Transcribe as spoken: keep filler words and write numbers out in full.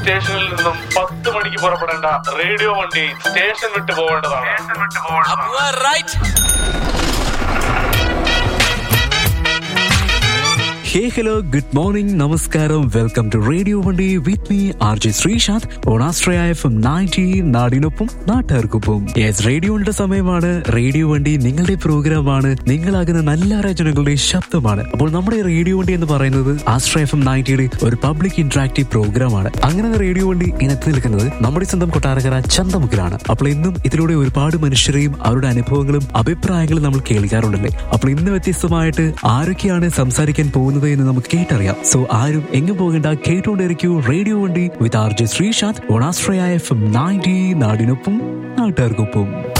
സ്റ്റേഷനിൽ നിന്നും പത്ത് മണിക്ക് പുറപ്പെടേണ്ട റേഡിയോ വണ്ടി സ്റ്റേഷൻ വിട്ടു പോകേണ്ടതാണ്. Hey, hello, good morning, namaskaram, welcome to Radio Vandi with me, R J Srishant, on Astraya F M ninety, നാടിനൊപ്പം നാട്ടുകാർക്കൊപ്പം. യെസ്, റേഡിയോയുടെ സമയമാണ്. റേഡിയോ വണ്ടി നിങ്ങളുടെ പ്രോഗ്രാമാണ്, നിങ്ങളാകുന്ന നല്ല രചനകളുടെ ശബ്ദമാണ്. അപ്പോൾ നമ്മുടെ റേഡിയോ വണ്ടി എന്ന് പറയുന്നത് ആസ്ട്രയ എഫ് എം നയൻറ്റിയുടെ ഒരു പബ്ലിക് ഇന്ററാക്റ്റീവ് പ്രോഗ്രാമാണ്. അങ്ങനെ റേഡിയോ വണ്ടി ഇനത്തിൽ നിൽക്കുന്നത് നമ്മുടെ സ്വന്തം കൊട്ടാരക്കര ചന്തമുക്കിലാണ്. അപ്പോൾ ഇന്നും ഇതിലൂടെ ഒരുപാട് മനുഷ്യരെയും അവരുടെ അനുഭവങ്ങളും അഭിപ്രായങ്ങളും നമ്മൾ കേൾക്കാറുണ്ടല്ലേ. അപ്പോൾ ഇന്ന് വ്യത്യസ്തമായിട്ട് ആരൊക്കെയാണ് സംസാരിക്കാൻ പോകുന്നത് എന്ന് നമുക്ക് കേട്ടറിയാം. സോ ആരും എങ്ങും പോകേണ്ട, കേട്ടുകൊണ്ടിരിക്കൂ റേഡിയോ വണ്ടി with R J Sreesanth on ആസ്ട്രയ F M ninety, നാടിനൊപ്പം നാട്ടുകാർക്കൊപ്പം.